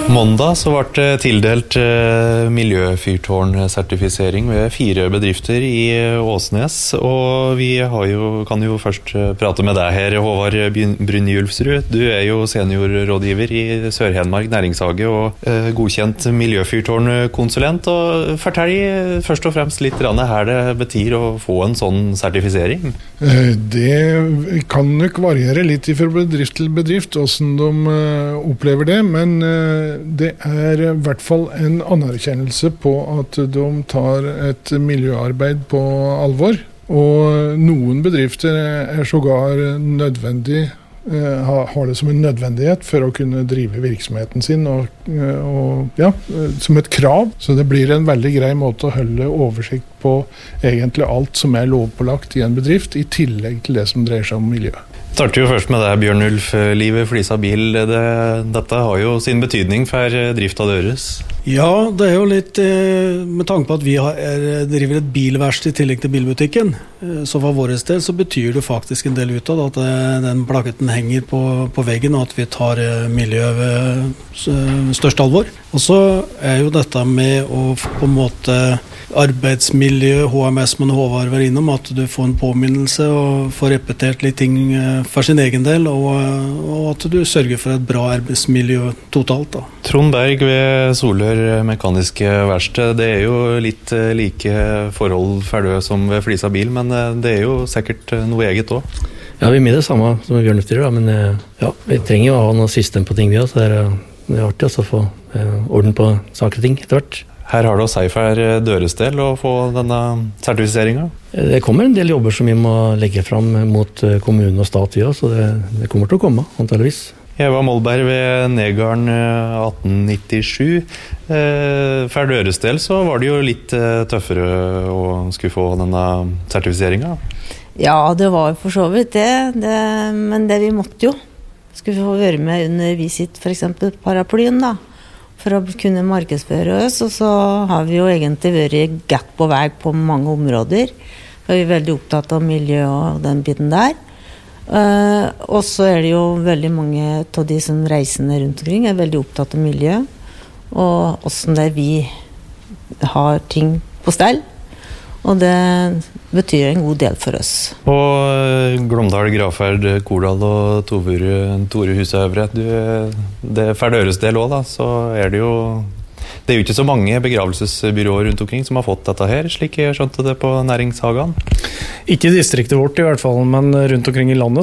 Måndag så ble det tildelt miljøfyrtårn-sertifisering ved 4 bedrifter i Åsnes, og vi kan jo først prate med deg her, Håvard Brynjulfsrud. Du jo seniorrådgiver i Sør-Hedmark Næringshage og godkjent miljøfyrtårn-konsulent. Og fortell først og fremst litt hva det betyr å få en sånn sertifisering. Det kan nok variere litt fra bedrift til bedrift, hvordan de opplever det, men det i hvert fall en anerkjennelse på at de tar et miljøarbeid på alvor. Og noen bedrifter sågar nødvendig, har det som en nødvendighet for å kunne drive virksomheten sin, og som et krav. Så det blir en veldig grei måte å holde oversikt på egentlig alt som lovpålagt i en bedrift, i tillegg til det som dreier seg om miljø. Starter jo først med deg, Bjørnulf Livet Flisa Bil. Dette har jo sin betydning for drifta deres. Ja, det jo litt med tanke på at vi driver et bilverksted i tillegg til bilbutikken. Så for vår del så betyr det faktisk en del utad at den plaketten henger på veggen, og at vi tar miljøet ved største alvor. Og så jo dette med å på en måte arbeidsmiljø, HMS, men Håvard var innom, at du får en påminnelse og får repetert litt ting for sin egen del, og at du sørger for et bra arbeidsmiljø totalt da. Trond Berg ved Solør Mekaniske Verksted, det jo litt like forhold for det som ved Flisa Bil, men det jo sikkert noe eget også. Ja, vi med det samme som Bjørnulf sier, men vi trenger jo å ha noe system på ting vi også, så det artig å få orden på saker og ting etter hvert. Her har du å si for deres del å få denne sertifiseringen? Det kommer en del jobber som vi må legge fram mot kommunen og stat, så det kommer til å komme, antageligvis. Eva Molberg ved Negarden 1897. For deres del så var det jo litt tøffere å skulle få denne sertifiseringen. Ja, det var for så vidt det, men det vi måtte jo. Skulle vi få være med under Visit, for eksempel paraplyen da, for å kunne markedsføre oss, og så har vi jo egentlig vært gatt på vei på mange områder. Vi veldig opptatt av miljø og den biten der. Og så det jo veldig mange av de som reisende rundt omkring veldig opptatt av miljø, og hvordan det vi har ting på stell. Og det betyr en god del for oss. Og Glåmdal, Graferd, Kordal og Tore Husøvre, det for deres del også da, så det jo ikke så mange begravelsesbyråer rundt omkring som har fått dette her, slik jeg skjønte det på Næringshagen. Ikke i distriktet vårt i hvert fall, men rundt omkring i landet